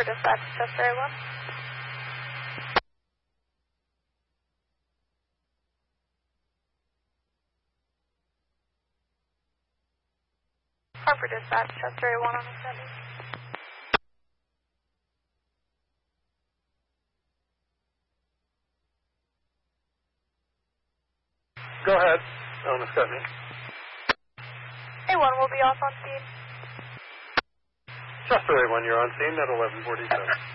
Dispatch, Chester A1. Harper Dispatch, Chester A1 on the schedule. Go ahead, on the schedule. A1 will be off on scene. Chester A1, you're on scene at 11:47.